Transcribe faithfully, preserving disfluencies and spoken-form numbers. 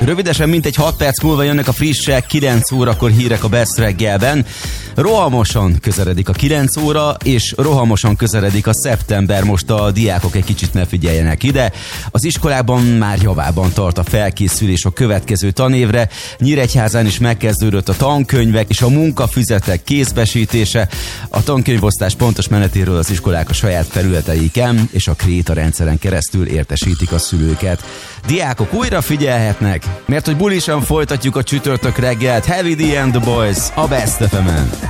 Rövidesen mintegy hat perc múlva jönnek a frissek, kilenc órakor hírek a Best reggelben. Rohamosan közeledik a kilenc óra, és rohamosan közeledik a szeptember. Most a diákok egy kicsit ne figyeljenek ide. Az iskolában már javában tart a felkészülés a következő tanévre. Nyíregyházán is megkezdődött a tankönyvek és a munkafüzetek kézbesítése. A tankönyvosztás pontos menetéről az iskolák a saját felületeiken és a Kréta rendszeren keresztül értesítik a szülőket. Diákok újra figyelhetnek, mert hogy bulisan folytatjuk a csütörtök reggelt. Heavy D and the Boys a Best ef emen.